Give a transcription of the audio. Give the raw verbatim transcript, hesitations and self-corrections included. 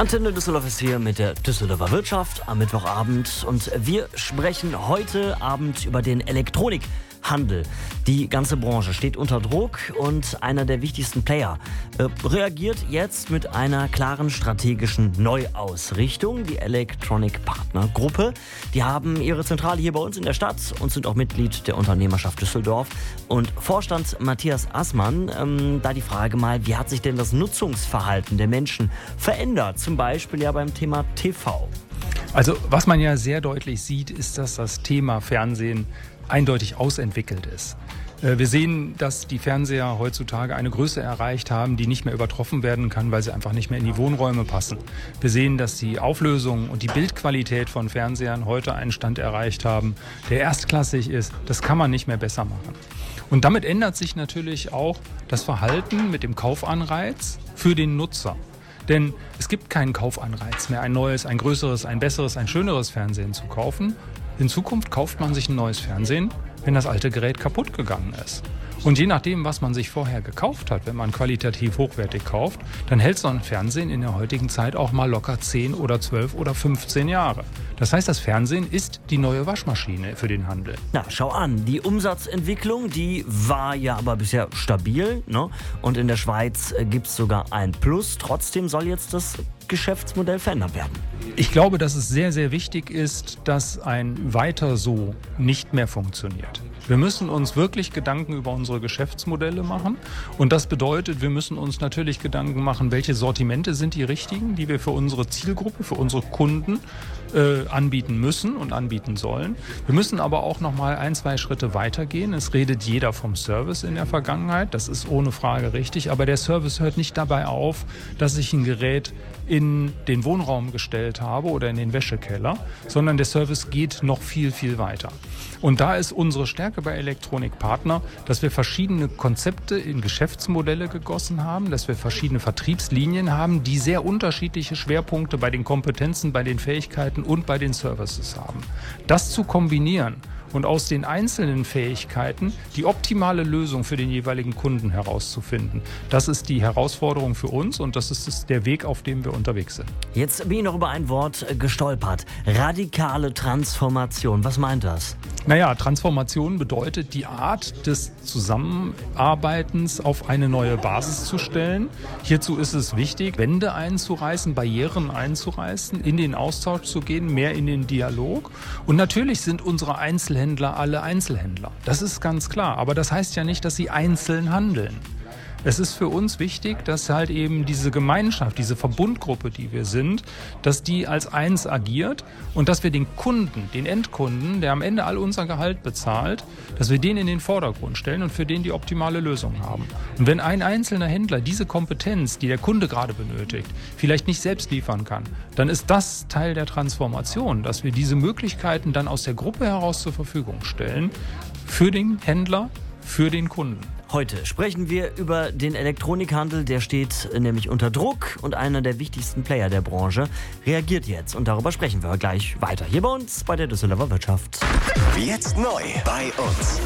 Antenne Düsseldorf ist hier mit der Düsseldorfer Wirtschaft am Mittwochabend und wir sprechen heute Abend über den Elektronikhandel. Die ganze Branche steht unter Druck und einer der wichtigsten Player äh, reagiert jetzt mit einer klaren strategischen Neuausrichtung. Die Electronic Partner Gruppe, die haben ihre Zentrale hier bei uns in der Stadt und sind auch Mitglied der Unternehmerschaft Düsseldorf. Und Vorstand Matthias Assmann, ähm, da die Frage mal, wie hat sich denn das Nutzungsverhalten der Menschen verändert? Zum Beispiel ja beim Thema T V. Also was man ja sehr deutlich sieht, ist, dass das Thema Fernsehen eindeutig ausentwickelt ist. Wir sehen, dass die Fernseher heutzutage eine Größe erreicht haben, die nicht mehr übertroffen werden kann, weil sie einfach nicht mehr in die Wohnräume passen. Wir sehen, dass die Auflösung und die Bildqualität von Fernsehern heute einen Stand erreicht haben, der erstklassig ist. Das kann man nicht mehr besser machen. Und damit ändert sich natürlich auch das Verhalten mit dem Kaufanreiz für den Nutzer. Denn es gibt keinen Kaufanreiz mehr, ein neues, ein größeres, ein besseres, ein schöneres Fernsehen zu kaufen. In Zukunft kauft man sich ein neues Fernsehen, wenn das alte Gerät kaputt gegangen ist. Und je nachdem, was man sich vorher gekauft hat, wenn man qualitativ hochwertig kauft, dann hält so ein Fernsehen in der heutigen Zeit auch mal locker zehn oder zwölf oder fünfzehn Jahre. Das heißt, das Fernsehen ist die neue Waschmaschine für den Handel. Na, schau an, die Umsatzentwicklung, die war ja aber bisher stabil, ne? Und in der Schweiz gibt es sogar ein Plus. Trotzdem soll jetzt das Geschäftsmodell verändert werden. Ich glaube, dass es sehr, sehr wichtig ist, dass ein Weiter so nicht mehr funktioniert. Wir müssen uns wirklich Gedanken über unsere Geschäftsmodelle machen. Und das bedeutet, wir müssen uns natürlich Gedanken machen, welche Sortimente sind die richtigen, die wir für unsere Zielgruppe, für unsere Kunden äh, anbieten müssen und anbieten sollen. Wir müssen aber auch noch mal ein, zwei Schritte weitergehen. Es redet jeder vom Service in der Vergangenheit. Das ist ohne Frage richtig. Aber der Service hört nicht dabei auf, dass ich ein Gerät in den Wohnraum gestellt habe oder in den Wäschekeller, sondern der Service geht noch viel, viel weiter. Und da ist unsere Stärke bei Electronic Partner, dass wir verschiedene Konzepte in Geschäftsmodelle gegossen haben, dass wir verschiedene Vertriebslinien haben, die sehr unterschiedliche Schwerpunkte bei den Kompetenzen, bei den Fähigkeiten und bei den Services haben. Das zu kombinieren und aus den einzelnen Fähigkeiten die optimale Lösung für den jeweiligen Kunden herauszufinden. Das ist die Herausforderung für uns und das ist der Weg, auf dem wir unterwegs sind. Jetzt bin ich noch über ein Wort gestolpert. Radikale Transformation. Was meint das? Naja, Transformation bedeutet, die Art des Zusammenarbeitens auf eine neue Basis zu stellen. Hierzu ist es wichtig, Wände einzureißen, Barrieren einzureißen, in den Austausch zu gehen, mehr in den Dialog. Und natürlich sind unsere Einzelhändler alle Einzelhändler. Das ist ganz klar. Aber das heißt ja nicht, dass sie einzeln handeln. Es ist für uns wichtig, dass halt eben diese Gemeinschaft, diese Verbundgruppe, die wir sind, dass die als eins agiert und dass wir den Kunden, den Endkunden, der am Ende all unser Gehalt bezahlt, dass wir den in den Vordergrund stellen und für den die optimale Lösung haben. Und wenn ein einzelner Händler diese Kompetenz, die der Kunde gerade benötigt, vielleicht nicht selbst liefern kann, dann ist das Teil der Transformation, dass wir diese Möglichkeiten dann aus der Gruppe heraus zur Verfügung stellen, für den Händler, für den Kunden. Heute sprechen wir über den Elektronikhandel, der steht nämlich unter Druck und einer der wichtigsten Player der Branche reagiert jetzt. Und darüber sprechen wir gleich weiter hier bei uns bei der Düsseldorfer Wirtschaft. Jetzt neu bei uns.